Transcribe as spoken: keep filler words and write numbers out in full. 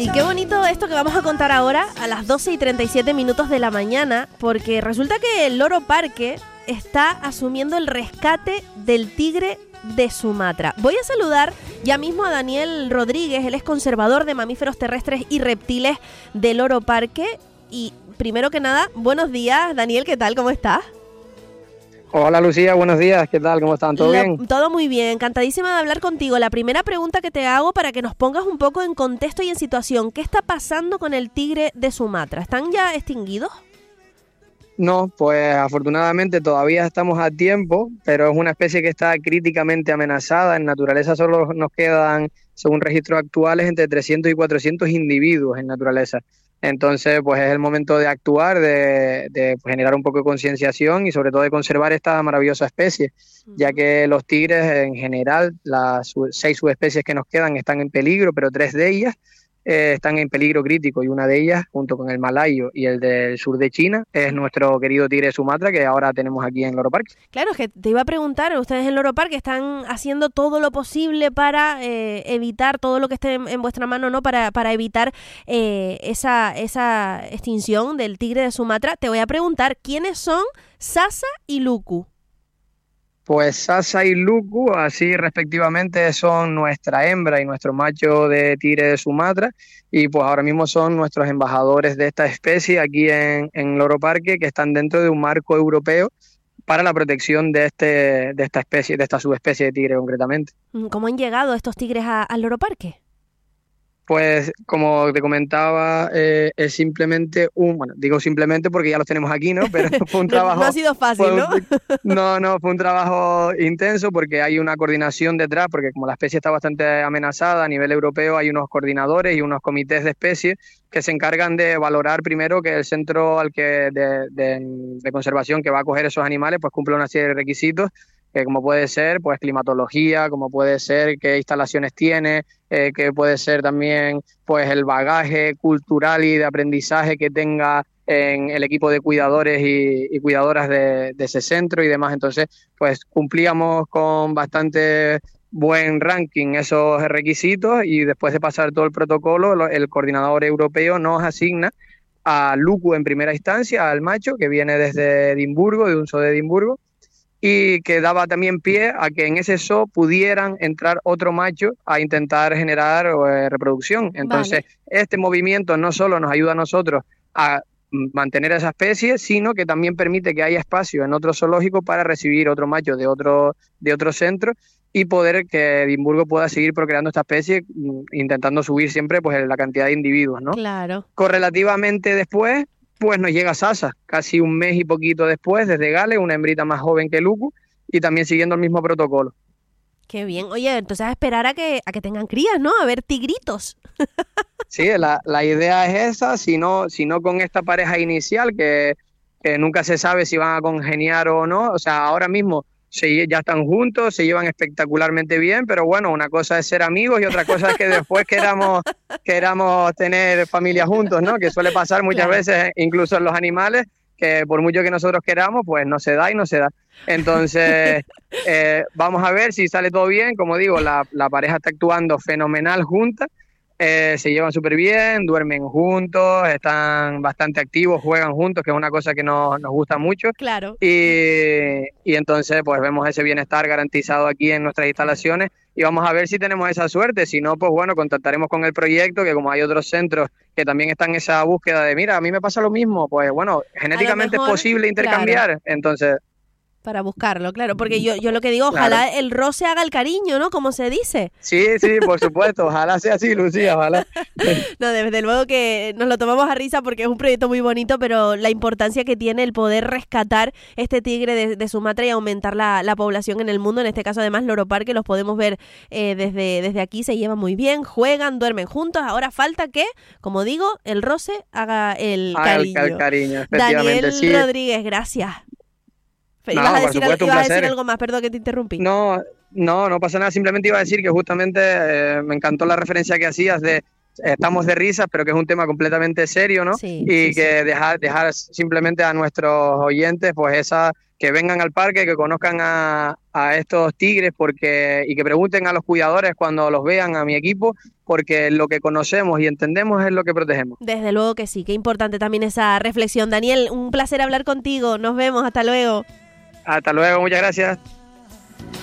Y qué bonito esto que vamos a contar ahora a las doce y treinta y siete minutos de la mañana, porque resulta que el Loro Parque está asumiendo el rescate del tigre de Sumatra. Voy a saludar ya mismo a Daniel Rodríguez, él es conservador de mamíferos terrestres y reptiles del Loro Parque. Y primero que nada, buenos días, Daniel, ¿qué tal? ¿Cómo estás? Hola Lucía, buenos días, ¿qué tal? ¿Cómo están? ¿Todo La, bien? Todo muy bien, encantadísima de hablar contigo. La primera pregunta que te hago para que nos pongas un poco en contexto y en situación, ¿qué está pasando con el tigre de Sumatra? ¿Están ya extinguidos? No, pues afortunadamente todavía estamos a tiempo, pero es una especie que está críticamente amenazada. En naturaleza solo nos quedan, según registros actuales, entre trescientos y cuatrocientos individuos en naturaleza. Entonces, pues es el momento de actuar, de, de generar un poco de concienciación y sobre todo de conservar esta maravillosa especie, uh-huh. ya que los tigres en general, las seis subespecies que nos quedan están en peligro, pero tres de ellas eh, están en peligro crítico y una de ellas, junto con el malayo y el del sur de China, es nuestro querido tigre de Sumatra que ahora tenemos aquí en Loro Parque. Claro, es que te iba a preguntar, ustedes en Loro Parque están haciendo todo lo posible para eh, evitar todo lo que esté en, en vuestra mano, ¿no? Para, para evitar eh, esa, esa extinción del tigre de Sumatra. Te voy a preguntar, ¿quiénes son Sasa y Luku? Pues Sasa y Luku, así respectivamente, son nuestra hembra y nuestro macho de tigre de Sumatra, y pues ahora mismo son nuestros embajadores de esta especie aquí en, en Loro Parque, que están dentro de un marco europeo para la protección de este de esta especie, de esta subespecie de tigre concretamente. ¿Cómo han llegado estos tigres a, al Loro Parque? Pues como te comentaba, eh, es simplemente un, bueno, digo simplemente porque ya los tenemos aquí, ¿no? Pero fue un trabajo... No ha sido fácil, fue, ¿no? No, no, fue un trabajo intenso porque hay una coordinación detrás, porque como la especie está bastante amenazada a nivel europeo, hay unos coordinadores y unos comités de especies que se encargan de valorar primero que el centro al que de, de, de conservación que va a acoger esos animales pues cumple una serie de requisitos, que como puede ser pues climatología, como puede ser qué instalaciones tiene, eh, que puede ser también pues el bagaje cultural y de aprendizaje que tenga en el equipo de cuidadores y, y cuidadoras de, de ese centro y demás. Entonces pues cumplíamos con bastante buen ranking esos requisitos, y después de pasar todo el protocolo, el coordinador europeo nos asigna a Luku en primera instancia, al macho que viene desde Edimburgo, de un zoo de Edimburgo, y que daba también pie a que en ese zoo pudieran entrar otro macho a intentar generar eh, reproducción. Entonces, vale. Este movimiento no solo nos ayuda a nosotros a mantener esa especie, sino que también permite que haya espacio en otro zoológico para recibir otro macho de otro, de otro centro y poder que Edimburgo pueda seguir procreando esta especie, intentando subir siempre pues la cantidad de individuos, ¿no? Claro. Correlativamente después, pues nos llega Sasa, casi un mes y poquito después, desde Gales, una hembrita más joven que Luku, y también siguiendo el mismo protocolo. Qué bien. Oye, entonces a esperar a que, a que tengan crías, ¿no? A ver tigritos. Sí, la, la idea es esa, si no, si no con esta pareja inicial, que, que nunca se sabe si van a congeniar o no. O sea, ahora mismo se, ya están juntos, se llevan espectacularmente bien, pero bueno, una cosa es ser amigos y otra cosa es que después queramos, queramos tener familia juntos, ¿no? Que suele pasar muchas claro. veces, incluso en los animales, que por mucho que nosotros queramos, pues no se da y no se da. Entonces, eh, vamos a ver si sale todo bien. Como digo, la, la pareja está actuando fenomenal junta. Eh, se llevan súper bien, duermen juntos, están bastante activos, juegan juntos, que es una cosa que nos, nos gusta mucho. Claro. Y, y entonces pues vemos ese bienestar garantizado aquí en nuestras instalaciones y vamos a ver si tenemos esa suerte. Si no, pues bueno, contactaremos con el proyecto, que como hay otros centros que también están en esa búsqueda de, mira, a mí me pasa lo mismo, pues bueno, genéticamente mejor, es posible intercambiar, claro. Entonces... Para buscarlo, claro, porque yo, yo lo que digo, ojalá claro. el roce haga el cariño, ¿no? Como se dice. Sí, sí, por supuesto, ojalá sea así, Lucía, ojalá. No, desde luego que nos lo tomamos a risa porque es un proyecto muy bonito, pero la importancia que tiene el poder rescatar este tigre de, de Sumatra y aumentar la, la población en el mundo, en este caso además Loro Parque, los podemos ver eh, desde, desde aquí, se llevan muy bien, juegan, duermen juntos, ahora falta que, como digo, el roce haga el haga cariño. El, el cariño, efectivamente, Daniel sí. Rodríguez, gracias. ¿Ibas, no, a, decir, supuesto, ibas a decir algo más? Perdón que te interrumpí. No, no, no pasa nada. Simplemente iba a decir que justamente eh, me encantó la referencia que hacías de eh, estamos de risas, pero que es un tema completamente serio, ¿no? Sí, y sí, que sí. dejar, dejar simplemente a nuestros oyentes pues esa que vengan al parque, que conozcan a, a estos tigres porque y que pregunten a los cuidadores cuando los vean, a mi equipo, porque lo que conocemos y entendemos es lo que protegemos. Desde luego que sí, qué importante también esa reflexión. Daniel, un placer hablar contigo. Nos vemos, hasta luego. Hasta luego, muchas gracias.